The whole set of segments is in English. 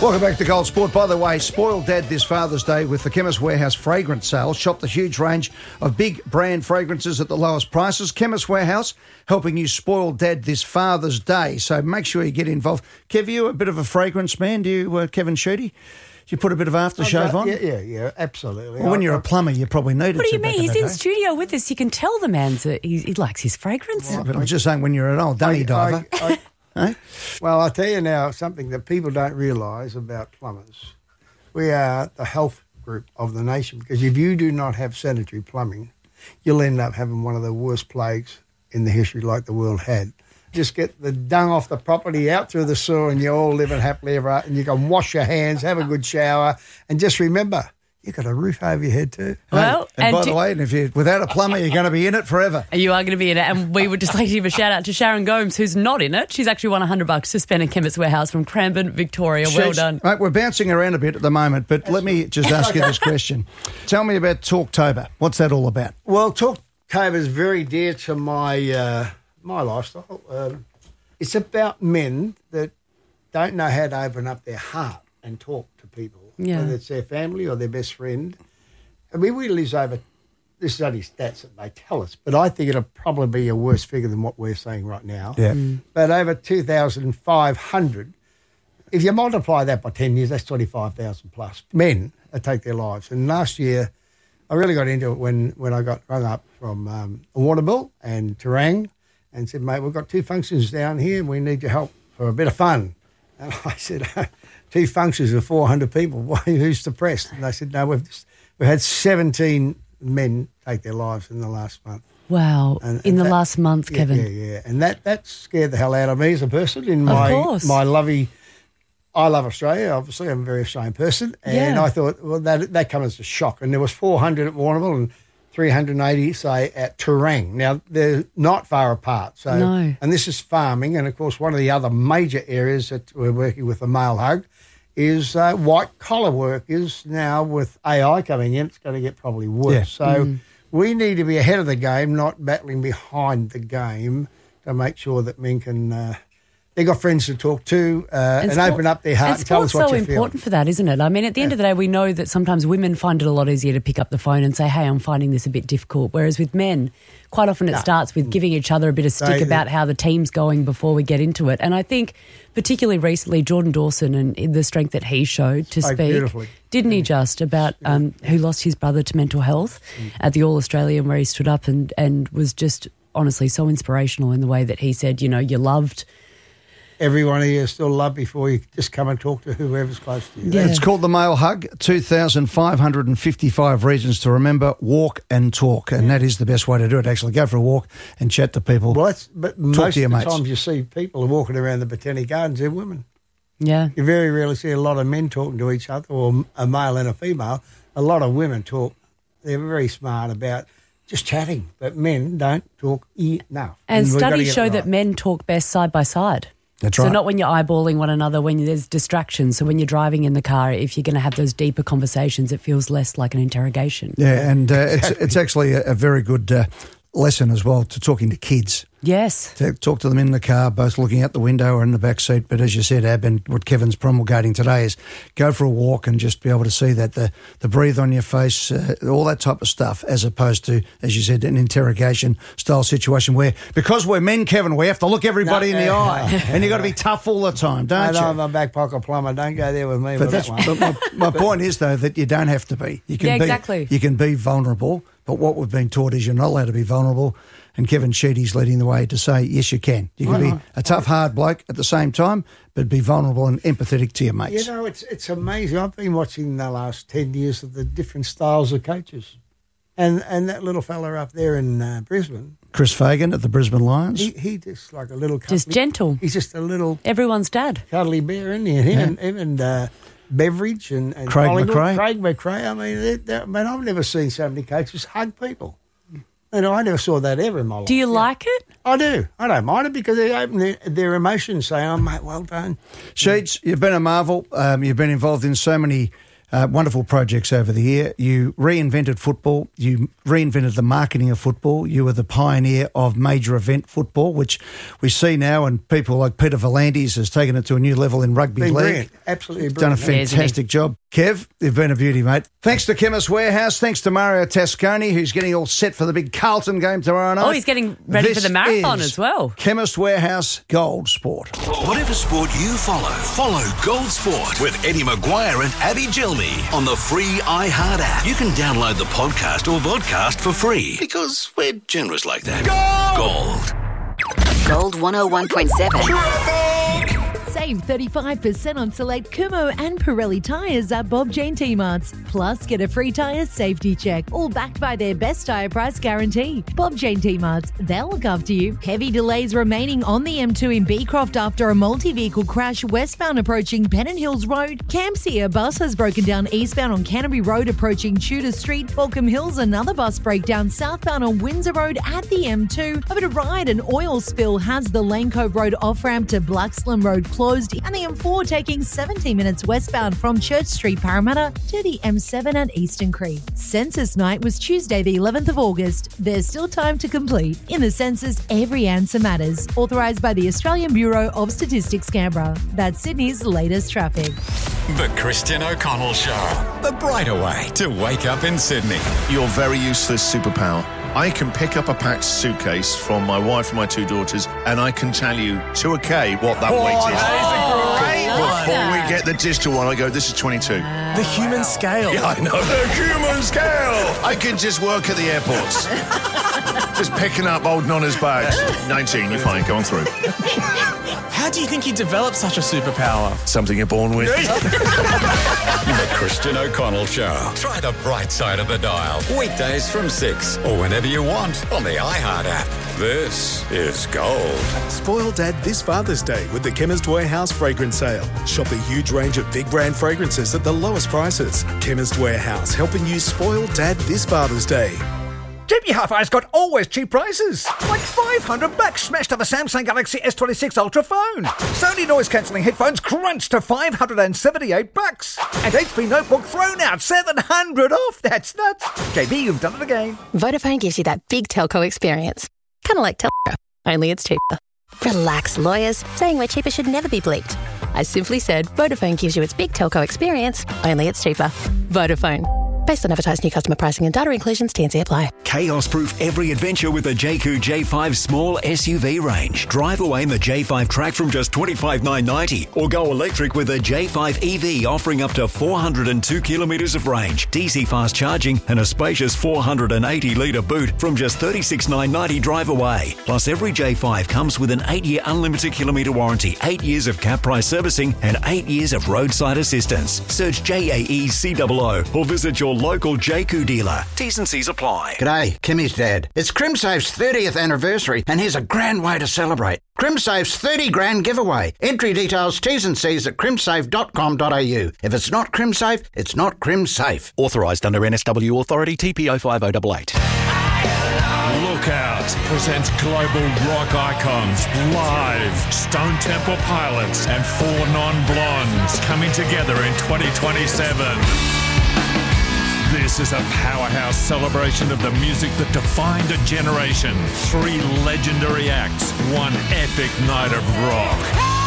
Welcome back to Gold Sport. By the way, spoil Dad this Father's Day with the Chemist Warehouse fragrance sale. Shop the huge range of big brand fragrances at the lowest prices. Chemist Warehouse helping you spoil Dad this Father's Day. So make sure you get involved. Kev, you a bit of a fragrance man? Do you, Kevin Sheedy? Do you put a bit of aftershave on? Yeah, absolutely. Well, when you're a plumber, you probably need it. What do you mean? He's in studio with us. You can tell the man he likes his fragrance. Yeah, but I'm just saying when you're an old dunny diver. Well, I'll tell you now something that people don't realise about plumbers. We are the health group of the nation, because if you do not have sanitary plumbing, you'll end up having one of the worst plagues in the history like the world had. Just get the dung off the property, out through the sewer, and you're all living happily ever after, and you can wash your hands, have a good shower, and just remember, you've got a roof over your head too. Well, and by the way, if you're without a plumber, you're going to be in it forever. You are going to be in it. And we would just like to give a shout out to Sharon Gomes, who's not in it. She's actually won $100 to spend at Chemist Warehouse from Cranbourne, Victoria. Well done. Mate, we're bouncing around a bit at the moment, but let me just ask you this question. Tell me about Talktober. What's that all about? Well, Talktober is very dear to my my lifestyle. It's about men that don't know how to open up their heart and talk to people, whether it's their family or their best friend. I mean, we lose over, this is only stats that they tell us, but I think it'll probably be a worse figure than what we're saying right now. Yeah. But over 2,500, if you multiply that by 10 years, that's 25,000 plus men that take their lives. And last year, I really got into it when I got rung up from Warrnambool and Terang and said, mate, we've got 2 functions down here and we need your help for a bit of fun. And I said, 2 functions of 400 people, who's depressed? And they said, no, we've had 17 men take their lives in the last month. Wow, in the last month, Kevin. Yeah. And that scared the hell out of me as a person in my lovely, I love Australia, obviously. I'm a very Australian person. And I thought, well, that comes as a shock. And there was 400 at Warrnambool and 380, say, at Terang. Now, they're not far apart. So, no. And this is farming. And, of course, one of the other major areas that we're working with the Male Hug is white-collar work is now with AI coming in. It's going to get probably worse. Yeah. So we need to be ahead of the game, not battling behind the game to make sure that men can they've got friends to talk to and open up their heart and tell us what you feel. It's so important for that, isn't it? I mean, at the end of the day, we know that sometimes women find it a lot easier to pick up the phone and say, hey, I'm finding this a bit difficult. Whereas with men, quite often it starts with giving each other a bit of stick about how the team's going before we get into it. And I think particularly recently, Jordan Dawson and the strength that he showed to speak, didn't he just, about who lost his brother to mental health at the All-Australian, where he stood up and was just honestly so inspirational in the way that he said, you know, you're loved. Everyone here is still loved before you just come and talk to whoever's close to you. Yeah. It's called the Male Hug, 2,555 reasons to remember, walk and talk. And that is the best way to do it, actually. Go for a walk and chat to people. Well, but most of the mates. times you see people walking around the Botanic Gardens, they're women. Yeah. You very rarely see a lot of men talking to each other, or a male and a female. A lot of women talk. They're very smart about just chatting, but men don't talk enough. And studies show that men talk best side by side. That's right. So not when you're eyeballing one another, when there's distractions. So when you're driving in the car, if you're going to have those deeper conversations, it feels less like an interrogation. Yeah, and it's actually a very good lesson as well to talking to kids. Yes. To talk to them in the car, both looking out the window or in the back seat. But as you said, Ab, and what Kevin's promulgating today is go for a walk and just be able to see that, the breathe on your face, all that type of stuff, as opposed to, as you said, an interrogation-style situation where, because we're men, Kevin, we have to look everybody in the eye. And you've got to be tough all the time, don't you? I'm a back pocket plumber. Don't go there with me. But my point is, though, that you don't have to be. You can exactly. You can be vulnerable, but what we've been taught is you're not allowed to be vulnerable. And Kevin Sheedy's leading the way to say, yes, you can. You can be a tough, hard bloke at the same time, but be vulnerable and empathetic to your mates. You know, it's amazing. I've been watching the last 10 years of the different styles of coaches. And that little fella up there in Brisbane. Chris Fagan at the Brisbane Lions. He just like a little... Just gentle. He's just a little... Everyone's dad. Cuddly bear, isn't he? And him and Beveridge and Craig McRae. Craig McRae. I mean, I've never seen so many coaches hug people. And I never saw that ever in my life. Do you like it? I do. I don't mind it because they open their emotions, saying, oh, mate, well done. Sheeds, you've been a marvel. You've been involved in so many wonderful projects over the year. You reinvented football. You reinvented the marketing of football. You were the pioneer of major event football, which we see now, and people like Peter Volandis has taken it to a new level in rugby league. Brilliant. Absolutely Done a brilliant. fantastic job. Kev, you've been a beauty, mate. Thanks to Chemist Warehouse. Thanks to Mario Tasconi, who's getting all set for the big Carlton game tomorrow night. Oh, he's getting ready for the marathon as well. Chemist Warehouse Gold Sport. Whatever sport you follow Gold Sport with Eddie Maguire and Abby Gilney on the free iHeart app. You can download the podcast or vodcast for free because we're generous like that. Gold. Gold 101.7. Save 35% on select Kumho and Pirelli tyres at Bob Jane T-Marts. Plus, get a free tyre safety check, all backed by their best tyre price guarantee. Bob Jane T-Marts, they'll look after you. Heavy delays remaining on the M2 in Beecroft after a multi-vehicle crash westbound approaching Pennant Hills Road. Campsie, a bus has broken down eastbound on Canterbury Road approaching Tudor Street. Balcombe Hills, another bus breakdown southbound on Windsor Road at the M2. Over to Ryde, an oil spill has the Lane Cove Road off-ramp to Blackslam Road closed, and the M4 taking 17 minutes westbound from Church Street, Parramatta to the M7 at Eastern Creek. Census night was Tuesday the 11th of August. There's still time to complete. In the census, every answer matters. Authorised by the Australian Bureau of Statistics, Canberra. That's Sydney's latest traffic. The Christian O'Connell Show. The brighter way to wake up in Sydney. Your very useless superpower. I can pick up a packed suitcase from my wife and my two daughters, and I can tell you to a K what that weight is. Before we get the digital one, I go, this is 22. The human scale. Yeah, I know. The human scale. I can just work at the airports. Just picking up old Nonna's bags. 19, you're fine. Go on through. How do you think you developed such a superpower? Something you're born with. The Christian O'Connell Show. Try the bright side of the dial. Weekdays from 6 or whenever you want on the iHeart app. This is Gold. Spoil Dad this Father's Day with the Chemist Warehouse fragrance sale. Shop a huge range of big brand fragrances at the lowest prices. Chemist Warehouse, helping you spoil Dad this Father's Day. JB Hi-Fi's got always cheap prices. Like $500 smashed to the Samsung Galaxy S26 Ultra phone. Sony noise-cancelling headphones crunched to $578. And HP Notebook thrown out $700 off. That's nuts. JB, you've done it again. Vodafone gives you that big telco experience. Kind of like Telco, only it's cheaper. Relax, lawyers. Saying we're cheaper should never be bleeped. I simply said Vodafone gives you its big telco experience, only it's cheaper. Vodafone. Based on advertised new customer pricing and data inclusions, T&C apply. Chaos-proof every adventure with the Jayco J5 small SUV range. Drive away in the J5 Track from just $25,990 or go electric with the J5 EV offering up to 402 kilometres of range, DC fast charging and a spacious 480-litre boot from just $36,990 drive away. Plus every J5 comes with an 8-year unlimited kilometre warranty, 8 years of cap price servicing and 8 years of roadside assistance. Search JAECOO or visit your local Jayco dealer. T's and C's apply. G'day, Kimmy's dad. It's CrimSafe's 30th anniversary and here's a grand way to celebrate. CrimSafe's 30 grand giveaway. Entry details, T's and C's at crimsafe.com.au. If it's not CrimSafe, it's not CrimSafe. Authorised under NSW Authority TPO 5088. Lookout presents global rock icons live. Stone Temple Pilots and 4 Non-Blondes coming together in 2027. This is a powerhouse celebration of the music that defined a generation. 3 legendary acts, 1 epic night of rock.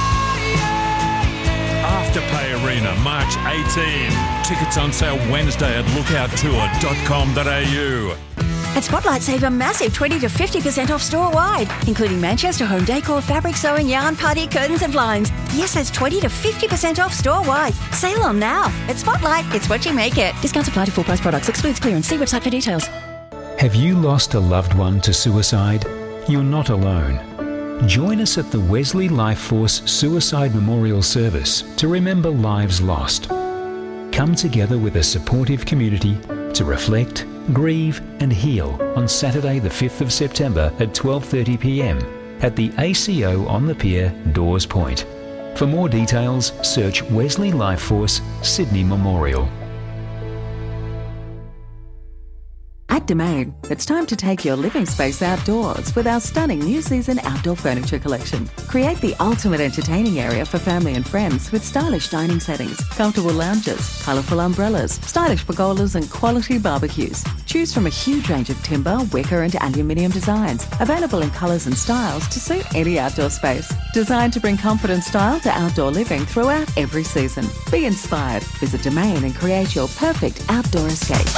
Afterpay Arena, March 18. Tickets on sale Wednesday at lookouttour.com.au. At Spotlight, save a massive 20 to 50% off store-wide, including Manchester home decor, fabric sewing, yarn, party, curtains and blinds. Yes, that's 20 to 50% off store-wide. Sale on now. At Spotlight, it's what you make it. Discounts apply to full-price products. Excludes clearance. See website for details. Have you lost a loved one to suicide? You're not alone. Join us at the Wesley Life Force Suicide Memorial Service to remember lives lost. Come together with a supportive community to reflect, grieve and heal on Saturday the 5th of September at 12:30 p.m. at the ACO on the Pier, Dawes Point. For more details, search Wesley Life Force Sydney Memorial. At Domain, it's time to take your living space outdoors with our stunning new season outdoor furniture collection. Create the ultimate entertaining area for family and friends with stylish dining settings, comfortable lounges, colourful umbrellas, stylish pergolas and quality barbecues. Choose from a huge range of timber, wicker and aluminium designs, available in colours and styles to suit any outdoor space. Designed to bring comfort and style to outdoor living throughout every season. Be inspired. Visit Domain and create your perfect outdoor escape.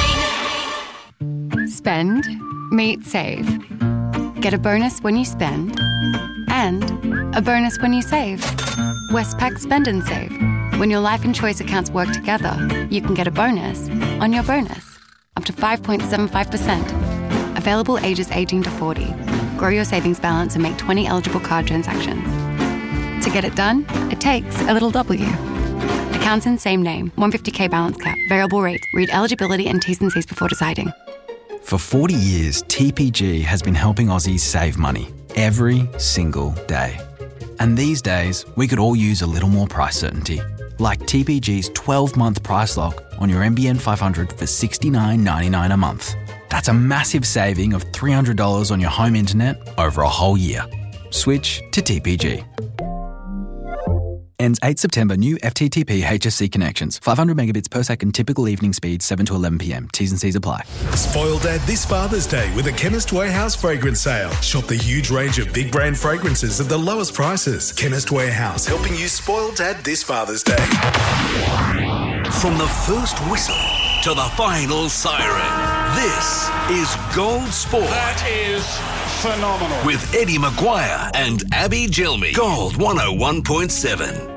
Spend, meet, save. Get a bonus when you spend and a bonus when you save. Westpac Spend and Save. When your life and choice accounts work together, you can get a bonus on your bonus, up to 5.75%. Available ages 18 to 40. Grow your savings balance and make 20 eligible card transactions. To get it done, it takes a little W. Accounts in same name, 150k balance cap, variable rate. Read eligibility and T's and C's before deciding. For 40 years, TPG has been helping Aussies save money every single day. And these days, we could all use a little more price certainty. Like TPG's 12-month price lock on your NBN 500 for $69.99 a month. That's a massive saving of $300 on your home internet over a whole year. Switch to TPG. Ends 8 September. New FTTP HSC connections. 500 megabits per second. Typical evening speed 7 to 11 p.m. T's and C's apply. Spoil Dad this Father's Day with a Chemist Warehouse fragrance sale. Shop the huge range of big brand fragrances at the lowest prices. Chemist Warehouse, helping you spoil Dad this Father's Day. From the first whistle to the final siren, this is Gold Sport. That is phenomenal. With Eddie Maguire and Abby Gilmy. Gold 101.7.